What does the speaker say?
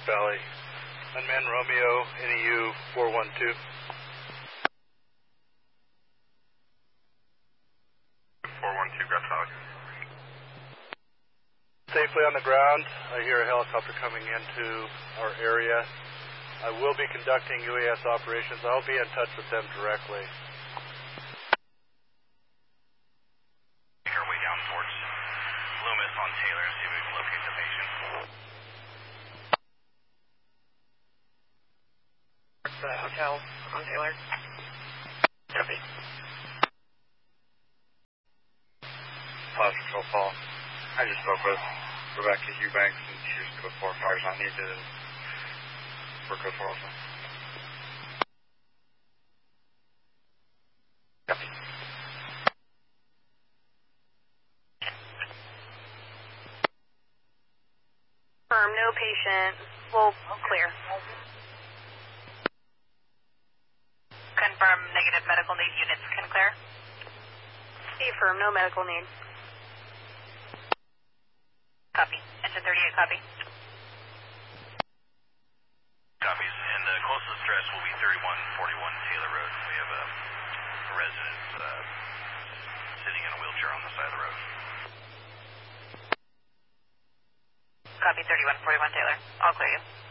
Valley. Unman Romeo, NEU 412. 412, Grass Valley. Safely on the ground. I hear a helicopter coming into our area. I will be conducting UAS operations. I'll be in touch with them directly. Make our way down towards Loomis on Taylor and see if we can locate the patient. For the hotel on Taylor. Copy. Positive Paul. I just spoke with Rebecca Eubanks and she just put 4 fires on needed and we're good for also. Copy. No patient. Well, clear. Confirm negative medical need units can clear. Affirm, no medical need. Copy. Engine 38, copy. Copies. And the closest address will be 3141 Taylor Road. We have a resident sitting in a wheelchair on the side of the road. Copy 3141 Taylor. I'll clear you.